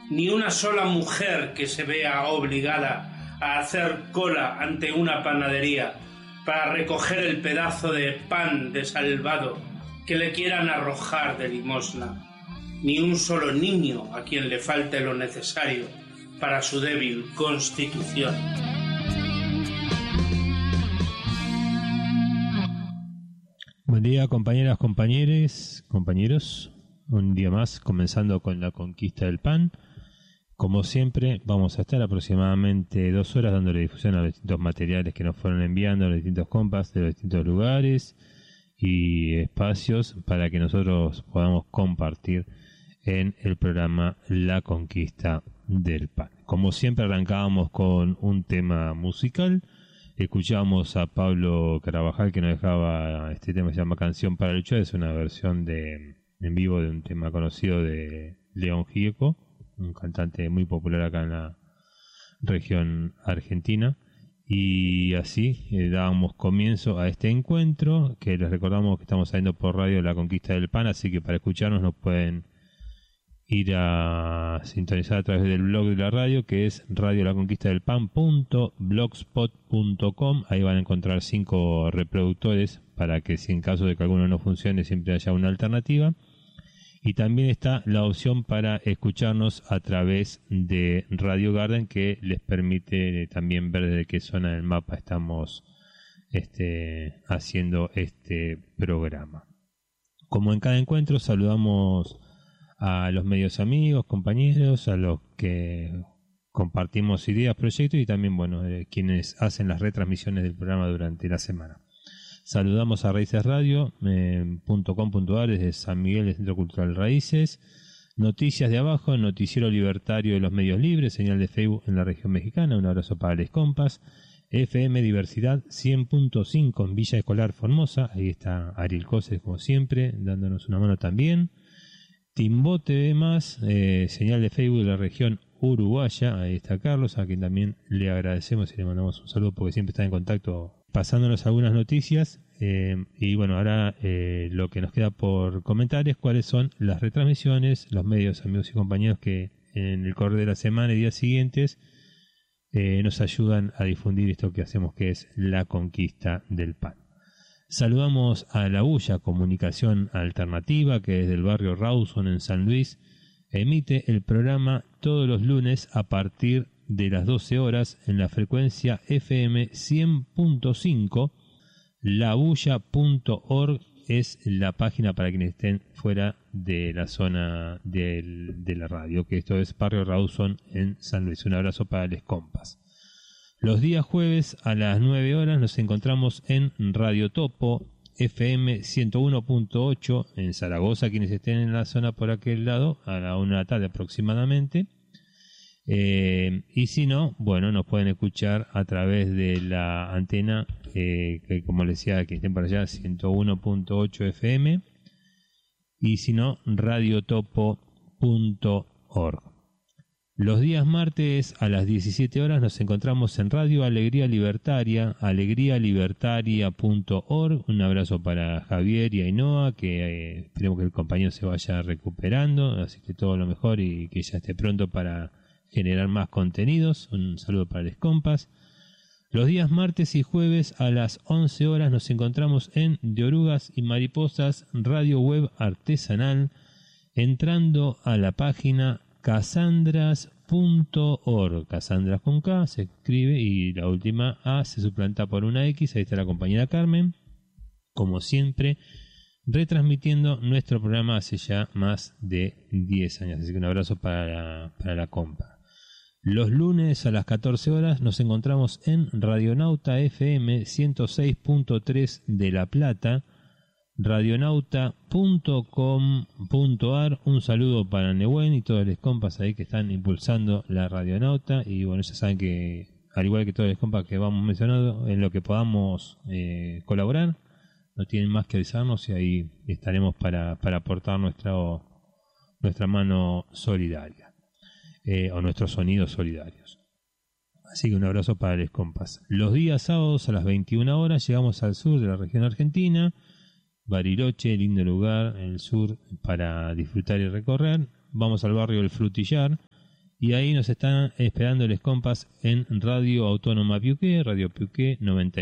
ni una sola mujer que se vea obligada a hacer cola ante una panadería para recoger el pedazo de pan desalvado que le quieran arrojar de limosna, ni un solo niño a quien le falte lo necesario para su débil constitución. Buen día, compañeras, compañeros. Un día más, comenzando con la conquista del pan. Como siempre, vamos a estar aproximadamente 2 horas dándole difusión a los distintos materiales que nos fueron enviando, a los distintos compas de los distintos lugares y espacios para que nosotros podamos compartir en el programa La Conquista del Pan. Como siempre, arrancábamos con un tema musical. Escuchamos a Pablo Carabajal, que nos dejaba este tema que se llama Canción para Luchar. Es una versión en vivo de un tema conocido de León Gieco, un cantante muy popular acá en la región argentina. Y así dábamos comienzo a este encuentro, que les recordamos que estamos saliendo por radio La Conquista del Pan, así que para escucharnos nos pueden ir a sintonizar a través del blog de la radio, que es radiolaconquistadelpan.blogspot.com. Ahí van a encontrar 5 reproductores para que, si en caso de que alguno no funcione, siempre haya una alternativa. Y también está la opción para escucharnos a través de Radio Garden, que les permite también ver desde qué zona del mapa estamos haciendo este programa. Como en cada encuentro, saludamos a los medios amigos, compañeros, a los que compartimos ideas, proyectos y también, quienes hacen las retransmisiones del programa durante la semana. Saludamos a raicesradio.com.ar desde San Miguel del Centro Cultural Raíces. Noticias de abajo, noticiero libertario de los medios libres, señal de Facebook en la región mexicana. Un abrazo para les compas. FM Diversidad 100.5 en Villa Escolar Formosa. Ahí está Ariel Coses, como siempre, dándonos una mano también. Timbo TV más, señal de Facebook de la región uruguaya. Ahí está Carlos, a quien también le agradecemos y le mandamos un saludo porque siempre está en contacto pasándonos algunas noticias. Y ahora lo que nos queda por comentar es cuáles son las retransmisiones, los medios, amigos y compañeros que en el correr de la semana y días siguientes nos ayudan a difundir esto que hacemos, que es la conquista del pan. Saludamos a La Bulla, comunicación alternativa, que desde el barrio Rawson en San Luis emite el programa todos los lunes a partir de las 12 horas en la frecuencia FM 100.5. labulla.org es la página para quienes estén fuera de la zona de la radio, que esto es barrio Rawson en San Luis. Un abrazo para les compas. Los días jueves a las 9 horas nos encontramos en Radio Topo FM 101.8 en Zaragoza, quienes estén en la zona por aquel lado, a la 1 de la tarde aproximadamente. Y si no, nos pueden escuchar a través de la antena, que como les decía, que estén para allá, 101.8 FM. Y si no, radiotopo.org. Los días martes a las 17 horas nos encontramos en Radio Alegría Libertaria, alegrialibertaria.org. Un abrazo para Javier y Ainhoa, que esperemos que el compañero se vaya recuperando, así que todo lo mejor y que ya esté pronto para generar más contenidos. Un saludo para les compas. Los días martes y jueves a las 11 horas nos encontramos en De Orugas y Mariposas, radio web artesanal, entrando a la página casandras.org. Casandras con K se escribe y la última A se suplanta por una X. Ahí está la compañera Carmen, como siempre, retransmitiendo nuestro programa hace ya más de 10 años. Así que un abrazo para la compa. Los lunes a las 14 horas nos encontramos en Radionauta FM 106.3 de La Plata, radionauta.com.ar. Un saludo para Nehuen y todos los compas ahí que están impulsando la Radionauta. Y ya saben que, al igual que todos los compas que vamos mencionando, en lo que podamos colaborar, no tienen más que avisarnos y ahí estaremos para aportar nuestra mano solidaria. O nuestros sonidos solidarios. Así que un abrazo para los compas. Los días sábados a las 21 horas llegamos al sur de la región argentina. Bariloche, lindo lugar en el sur para disfrutar y recorrer. Vamos al barrio del Frutillar Y ahí nos están esperando les compas en Radio Autónoma Piuqué, Radio Piuqué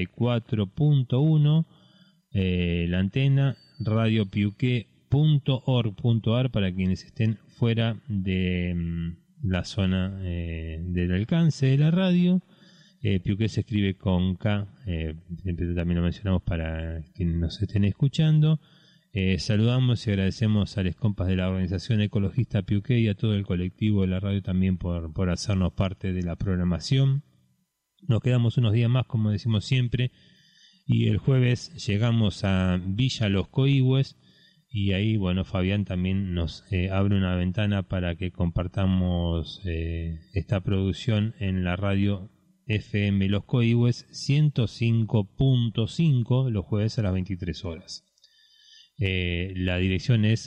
94.1, la antena, radiopiuqué.org.ar para quienes estén fuera de la zona del alcance de la radio. Piuqué se escribe con K, siempre también lo mencionamos para quienes nos estén escuchando. Saludamos y agradecemos a los compas de la organización ecologista Piuqué y a todo el colectivo de la radio también por hacernos parte de la programación. Nos quedamos unos días más, como decimos siempre, y el jueves llegamos a Villa Los Coihues y ahí, bueno, Fabián también nos abre una ventana para que compartamos esta producción en la radio FM Los Coihues 105.5 los jueves a las 23 horas. La dirección es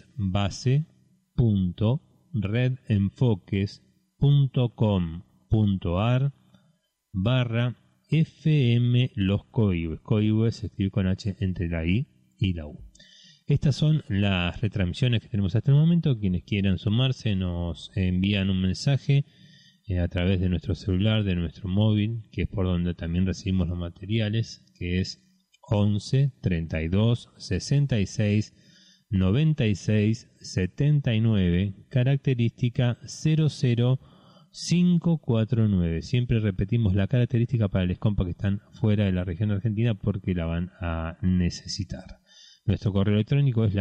base.redenfoques.com.ar/FM Los Coihues. Coihues se escribe con H entre la I y la U. Estas son las retransmisiones que tenemos hasta el momento. Quienes quieran sumarse nos envían un mensaje a través de nuestro celular, de nuestro móvil, que es por donde también recibimos los materiales, que es 11 32 66 96 79, característica 00549. Siempre repetimos la característica para los compas que están fuera de la región argentina porque la van a necesitar. Nuestro correo electrónico es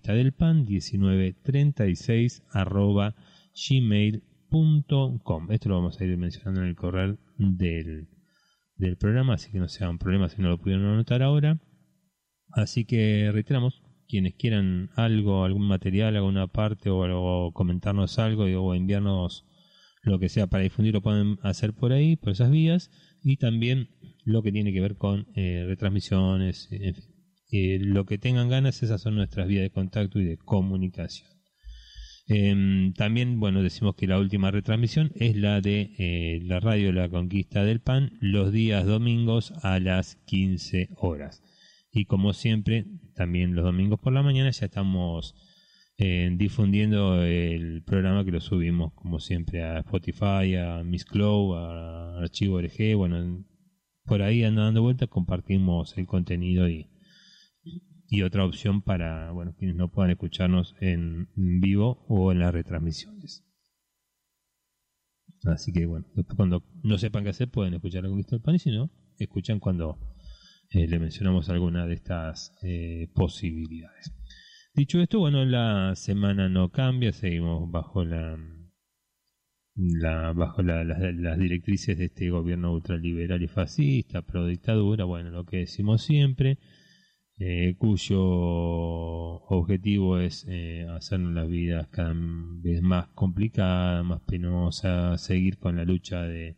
laconquistadelspan1936@gmail.com. Esto lo vamos a ir mencionando en el correo del programa, así que no sea un problema si no lo pudieron anotar ahora. Así que reiteramos, quienes quieran algo, algún material, alguna parte o algo, comentarnos algo o enviarnos lo que sea para difundir, lo pueden hacer por ahí, por esas vías, y también lo que tiene que ver con retransmisiones, en fin. Lo que tengan ganas, esas son nuestras vías de contacto y de comunicación. También, bueno, decimos que la última retransmisión es la de la radio La Conquista del Pan, los días domingos a las 15 horas. Y como siempre, también los domingos por la mañana ya estamos difundiendo el programa, que lo subimos como siempre a Spotify, a Miss Clow, a Archivo LG. Bueno, por ahí dando vueltas compartimos el contenido y otra opción para, bueno, quienes no puedan escucharnos en vivo o en las retransmisiones. Así que bueno, cuando no sepan qué hacer pueden escuchar La Conquista del Pan, y si no, escuchan cuando le mencionamos alguna de estas posibilidades. Dicho esto, bueno, la semana no cambia, seguimos bajo las directrices de este gobierno ultraliberal y fascista, pro dictadura, bueno, lo que decimos siempre, cuyo objetivo es hacernos las vidas cada vez más complicadas, más penosas, seguir con la lucha de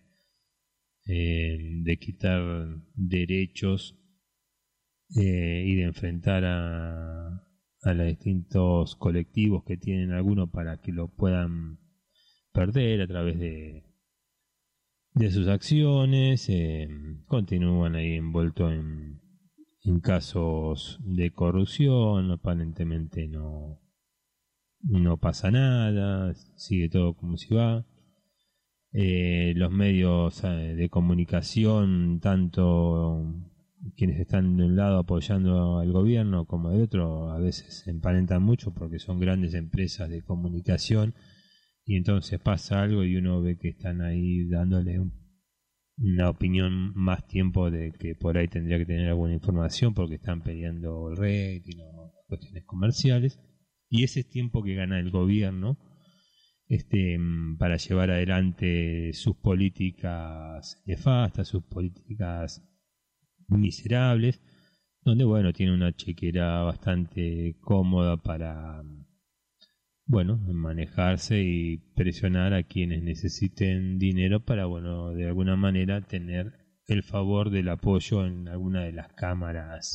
quitar derechos y de enfrentar a los distintos colectivos que tienen algunos para que lo puedan perder a través de sus acciones. Continúan ahí envueltos en casos de corrupción, aparentemente no pasa nada, sigue todo como si va. Los medios de comunicación, tanto quienes están de un lado apoyando al gobierno como de otro, a veces se emparentan mucho porque son grandes empresas de comunicación, y entonces pasa algo y uno ve que están ahí dándole una opinión más tiempo de que por ahí tendría que tener alguna información porque están peleando el rating o cuestiones comerciales, y ese es tiempo que gana el gobierno para llevar adelante sus políticas nefastas, sus políticas miserables, donde bueno, tiene una chequera bastante cómoda para bueno, manejarse y presionar a quienes necesiten dinero para, bueno, de alguna manera tener el favor del apoyo en alguna de las cámaras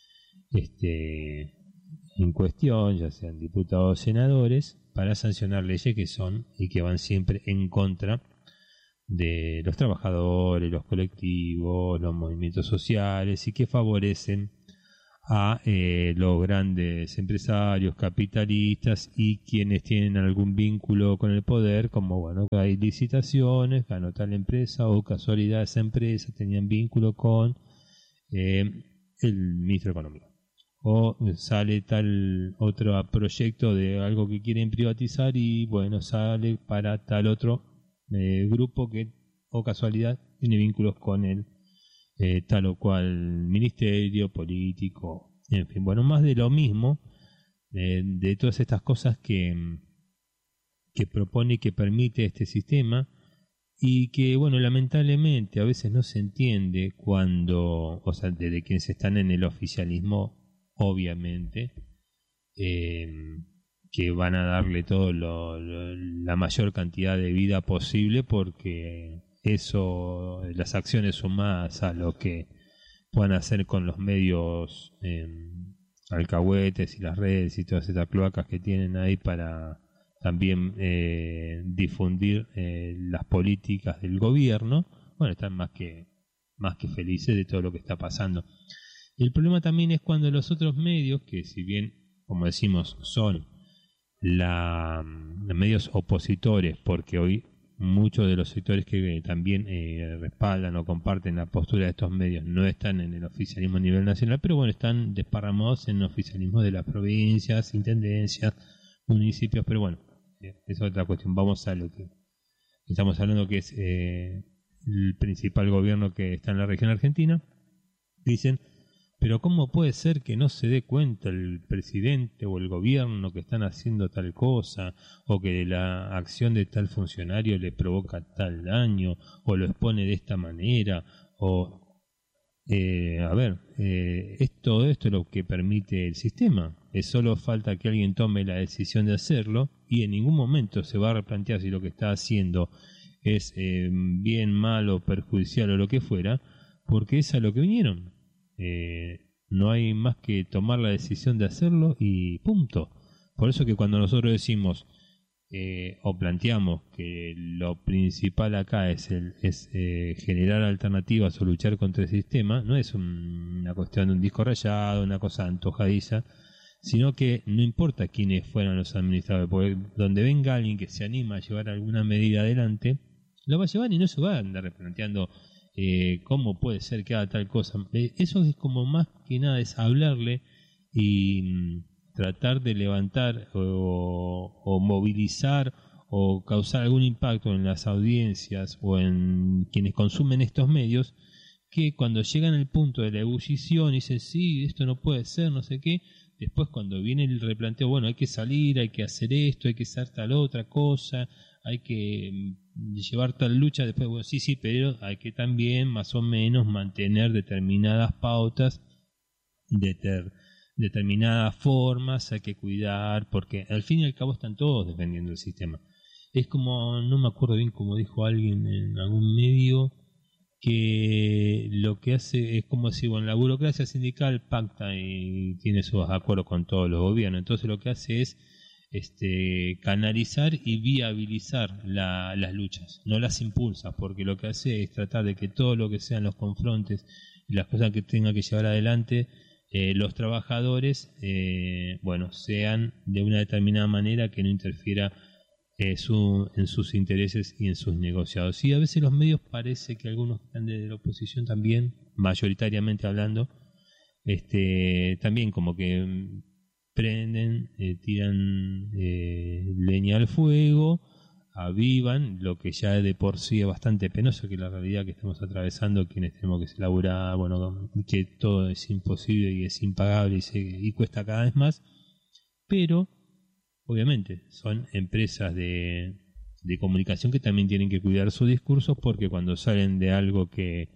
en cuestión, ya sean diputados o senadores, para sancionar leyes que son y que van siempre en contra de los trabajadores, los colectivos, los movimientos sociales, y que favorecen a los grandes empresarios capitalistas y quienes tienen algún vínculo con el poder, como bueno, hay licitaciones, ganó tal empresa o casualidad esa empresa tenían vínculo con el ministro de Economía, o sale tal otro proyecto de algo que quieren privatizar y bueno, sale para tal otro grupo que o casualidad tiene vínculos con el tal o cual ministerio político, en fin, bueno, más de lo mismo, de todas estas cosas que propone y que permite este sistema, y que bueno, lamentablemente a veces no se entiende cuando, o sea, desde quienes están en el oficialismo, obviamente, que van a darle todo la mayor cantidad de vida posible, porque eso, las acciones sumadas a lo que puedan hacer con los medios alcahuetes y las redes y todas estas cloacas que tienen ahí para también difundir las políticas del gobierno, bueno, están más que felices de todo lo que está pasando. El problema también es cuando los otros medios, que si bien, como decimos, son los medios opositores, porque hoy muchos de los sectores que también respaldan o comparten la postura de estos medios no están en el oficialismo a nivel nacional, pero bueno, están desparramados en el oficialismo de las provincias, intendencias, municipios, pero bueno, es otra cuestión. Vamos a lo que estamos hablando, que es el principal gobierno que está en la región argentina. Dicen, pero ¿cómo puede ser que no se dé cuenta el presidente o el gobierno que están haciendo tal cosa, o que la acción de tal funcionario le provoca tal daño, o lo expone de esta manera, o es todo esto lo que permite el sistema? Es solo falta que alguien tome la decisión de hacerlo, y en ningún momento se va a replantear si lo que está haciendo es bien, malo, perjudicial o lo que fuera, porque es a lo que vinieron. No hay más que tomar la decisión de hacerlo y punto. Por eso que cuando nosotros decimos o planteamos que lo principal acá es generar alternativas o luchar contra el sistema, no es una cuestión de un disco rayado, una cosa antojadiza, sino que no importa quiénes fueran los administradores, porque donde venga alguien que se anima a llevar alguna medida adelante, lo va a llevar y no se va a andar replanteando cómo puede ser que haga tal cosa. Eso es como más que nada es hablarle y tratar de levantar o movilizar o causar algún impacto en las audiencias o en quienes consumen estos medios, que cuando llegan al punto de la ebullición y dicen sí, esto no puede ser, no sé qué, después cuando viene el replanteo, bueno, hay que salir, hay que hacer esto, hay que hacer tal otra cosa, hay que llevar tal lucha, después, bueno, sí, pero hay que también más o menos mantener determinadas pautas, determinadas formas, hay que cuidar, porque al fin y al cabo están todos defendiendo el sistema. Es como, no me acuerdo bien cómo dijo alguien en algún medio, que lo que hace es como si, bueno, la burocracia sindical pacta y tiene sus acuerdos con todos los gobiernos, entonces lo que hace es canalizar y viabilizar las luchas, no las impulsa, porque lo que hace es tratar de que todo lo que sean los confrontes y las cosas que tenga que llevar adelante los trabajadores, sean de una determinada manera que no interfiera en sus intereses y en sus negociados. Y a veces los medios parece que algunos que están desde la oposición también, mayoritariamente hablando, también como que prenden, tiran leña al fuego, avivan lo que ya de por sí es bastante penoso, que la realidad que estamos atravesando quienes tenemos que laburar, bueno, que todo es imposible y es impagable y cuesta cada vez más, pero obviamente son empresas de comunicación que también tienen que cuidar sus discursos, porque cuando salen de algo que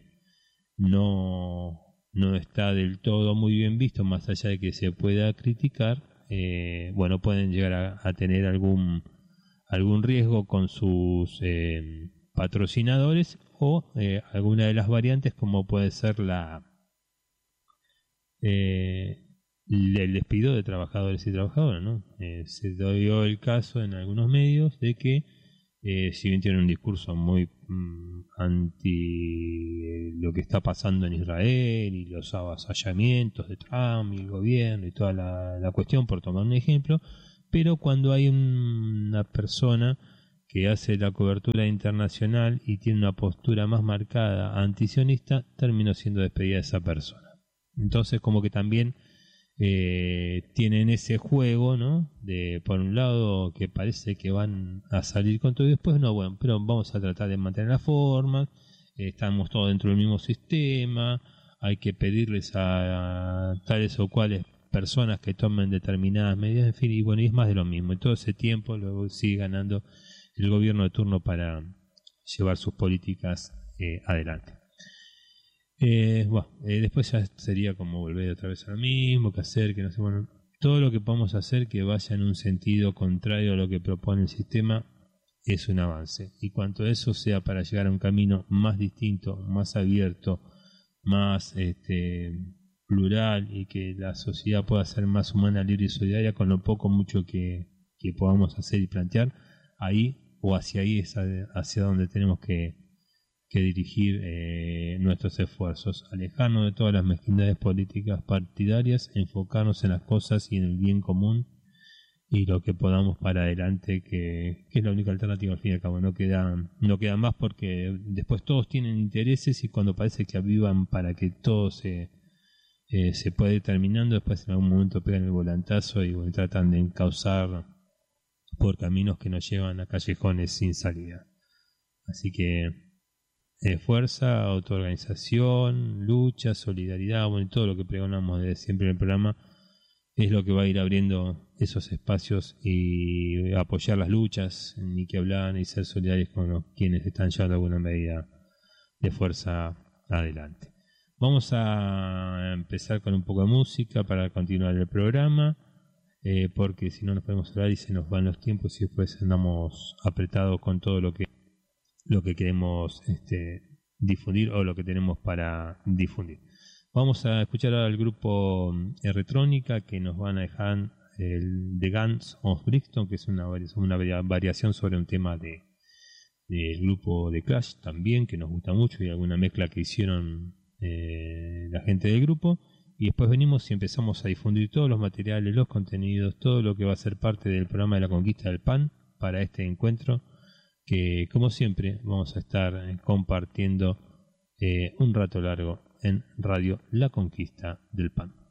no está del todo muy bien visto, más allá de que se pueda criticar, pueden llegar a tener algún riesgo con sus patrocinadores o alguna de las variantes, como puede ser el despido de trabajadores y trabajadoras, ¿no? Se dio el caso en algunos medios de que si bien tiene un discurso muy anti lo que está pasando en Israel y los avasallamientos de Trump y el gobierno y toda la cuestión, por tomar un ejemplo, pero cuando hay una persona que hace la cobertura internacional y tiene una postura más marcada antisionista, terminó siendo despedida esa persona. Entonces como que también tienen ese juego, ¿no? De por un lado que parece que van a salir con todo y después no, bueno, pero vamos a tratar de mantener la forma, estamos todos dentro del mismo sistema, hay que pedirles a tales o cuales personas que tomen determinadas medidas, en fin, y bueno, y es más de lo mismo. Y todo ese tiempo luego sigue ganando el gobierno de turno para llevar sus políticas adelante. Después ya sería como volver otra vez a lo mismo, que hacer, que no sé, bueno, todo lo que podamos hacer que vaya en un sentido contrario a lo que propone el sistema es un avance. Y cuanto eso sea para llegar a un camino más distinto, más abierto, más plural y que la sociedad pueda ser más humana, libre y solidaria, con lo poco mucho que podamos hacer y plantear, ahí o hacia ahí es hacia donde tenemos que dirigir nuestros esfuerzos, alejarnos de todas las mezquindades políticas partidarias, enfocarnos en las cosas y en el bien común y lo que podamos para adelante, que es la única alternativa al fin y al cabo. No queda más, porque después todos tienen intereses y cuando parece que avivan para que todo se pueda ir terminando, después en algún momento pegan el volantazo y tratan de encauzar por caminos que nos llevan a callejones sin salida. Así que fuerza, autoorganización, lucha, solidaridad, bueno, y todo lo que pregonamos desde siempre en el programa es lo que va a ir abriendo esos espacios y apoyar las luchas, ni que hablar, ni ser solidarios con quienes están llevando alguna medida de fuerza adelante. Vamos a empezar con un poco de música para continuar el programa, porque si no nos podemos hablar y se nos van los tiempos y después andamos apretados con todo lo que queremos difundir o lo que tenemos para difundir. Vamos a escuchar ahora al grupo R-Trónica, que nos van a dejar el The Guns of Brixton, que es una variación sobre un tema del grupo de Clash también, que nos gusta mucho, y alguna mezcla que hicieron la gente del grupo. Y después venimos y empezamos a difundir todos los materiales, los contenidos, todo lo que va a ser parte del programa de la conquista del pan para este encuentro, que como siempre vamos a estar compartiendo un rato largo en Radio La Conquista del Pan.